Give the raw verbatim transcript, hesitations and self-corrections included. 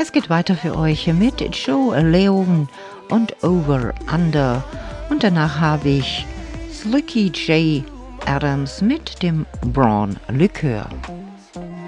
Es geht weiter für euch mit Joe Leon und Over Under. Und danach habe ich Slicky J. Adams mit dem Brown Likör.